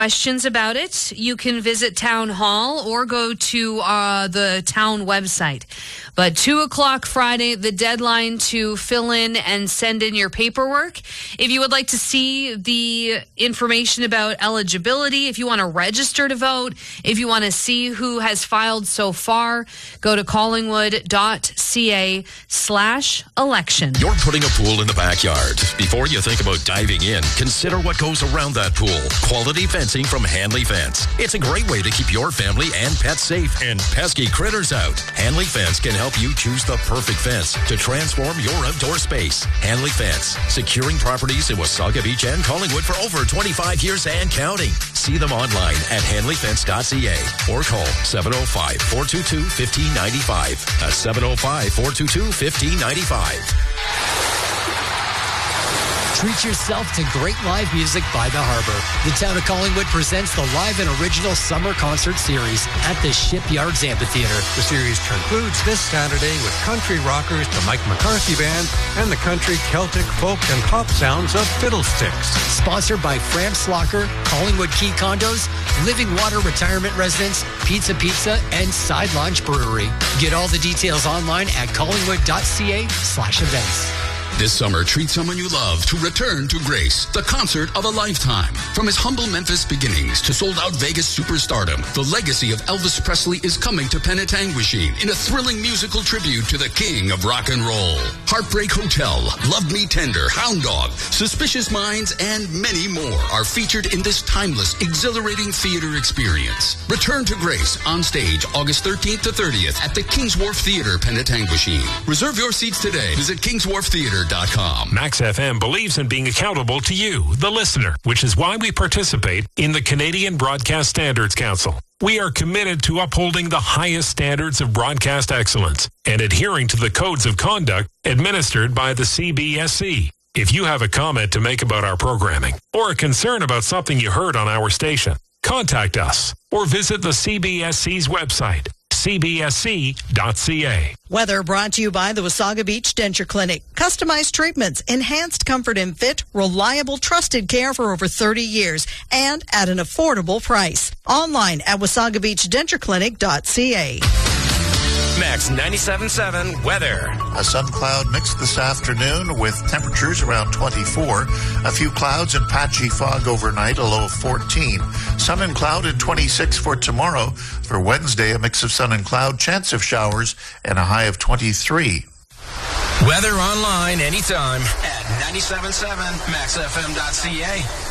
questions about it, you can visit Town Hall or go to the town website. But 2 o'clock Friday, the deadline to fill in and send in your paperwork. If you would like to see the information about eligibility, if you want to register to vote, if you want to see who has filed so far, go to collingwood.ca/election. You're putting a pool in the backyard. Before you think about diving in, consider what goes around that pool. Quality fencing from Hanley Fence. It's a great way to keep your family and pets safe and pesky critters out. Hanley Fence can help you choose the perfect fence to transform your outdoor space. Hanley Fence, securing properties in Wasaga Beach and Collingwood for over 25 years and counting. See them online at hanleyfence.ca or call 705-422-1595. That's 705-422-1595. Treat yourself to great live music by the Harbor. The town of Collingwood presents the live and original summer concert series at the Shipyards Amphitheater. The series concludes this Saturday with country rockers, the Mike McCarthy Band, and the country, Celtic, folk, and pop sounds of Fiddlesticks. Sponsored by Fram Slocker, Collingwood Key Condos, Living Water Retirement Residence, Pizza, and Side Lounge Brewery. Get all the details online at collingwood.ca/events. This summer, treat someone you love to Return to Grace, the concert of a lifetime. From his humble Memphis beginnings to sold-out Vegas superstardom, the legacy of Elvis Presley is coming to Penetanguishene in a thrilling musical tribute to the king of rock and roll. Heartbreak Hotel, Love Me Tender, Hound Dog, Suspicious Minds, and many more are featured in this timeless, exhilarating theater experience. Return to Grace on stage August 13th to 30th at the Kings Wharf Theater, Penetanguishene. Reserve your seats today. Visit kingswharftheater.com. Max FM believes in being accountable to you, the listener, which is why we participate in the Canadian Broadcast Standards Council. We are committed to upholding the highest standards of broadcast excellence and adhering to the codes of conduct administered by the CBSC. If you have a comment to make about our programming or a concern about something you heard on our station, contact us or visit the CBSC's website, cbsc.ca. Weather brought to you by the Wasaga Beach Denture Clinic. Customized treatments, enhanced comfort and fit, reliable, trusted care for over 30 years, and at an affordable price. Online at wasagabeachdentureclinic.ca. Max 97.7 weather. A sun cloud mix this afternoon with temperatures around 24. A few clouds and patchy fog overnight, a low of 14. Sun and cloud and 26 for tomorrow. For Wednesday, a mix of sun and cloud, chance of showers, and a high of 23. Weather online anytime at 97.7 maxfm.ca.